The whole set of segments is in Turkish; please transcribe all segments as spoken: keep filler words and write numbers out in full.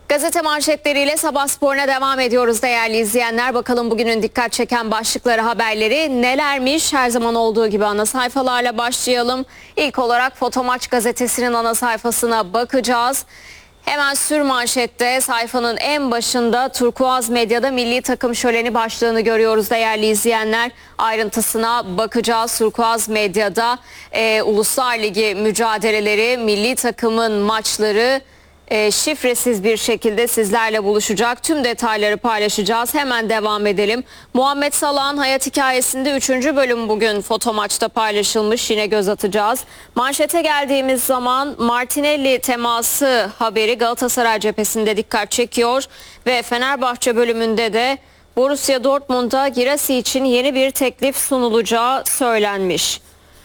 Gazete manşetleriyle Sabah Spor'una devam ediyoruz değerli izleyenler. Bakalım bugünün dikkat çeken başlıkları, haberleri nelermiş? Her zaman olduğu gibi ana sayfalarla başlayalım. İlk olarak Fotomaç gazetesinin ana sayfasına bakacağız. Hemen sür manşette sayfanın en başında Turkuaz Medya'da milli takım şöleni başlığını görüyoruz değerli izleyenler. Ayrıntısına bakacağız. Turkuaz Medya'da e, Uluslar Ligi mücadeleleri, milli takımın maçları e, şifresiz bir şekilde sizlerle buluşacak. Tüm detayları paylaşacağız. Hemen devam edelim. Muhammed Salah'ın hayat hikayesinde üçüncü bölüm bugün Fotomaç'ta paylaşılmış. Yine göz atacağız. Manşete geldiğimiz zaman Martinelli teması haberi Galatasaray cephesinde dikkat çekiyor ve Fenerbahçe bölümünde de Borussia Dortmund'a Girassi için yeni bir teklif sunulacağı söylenmiş.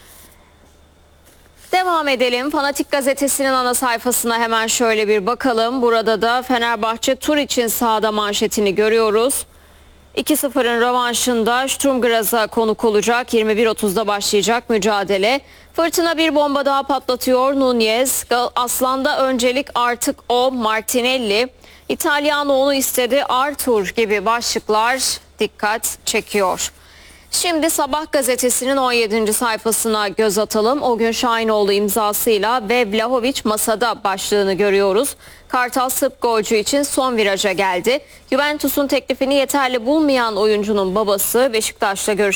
Devam edelim. Fanatik gazetesinin ana sayfasına hemen şöyle bir bakalım. Burada da Fenerbahçe tur için sahada manşetini görüyoruz. iki sıfırın rövanşında Sturm Graz'a konuk olacak. yirmi bir otuzda başlayacak mücadele. Fırtına bir bomba daha patlatıyor Nunez. Aslan'da öncelik artık o, Martinelli. İtalyano onu istedi, Arthur gibi başlıklar dikkat çekiyor. Şimdi Sabah gazetesinin on yedinci sayfasına göz atalım. O gün Şahinoğlu imzasıyla ve Vlahovic masada başlığını görüyoruz. Kartal Sırp golcü için son viraja geldi. Juventus'un teklifini yeterli bulmayan oyuncunun babası Beşiktaş'la görüştü.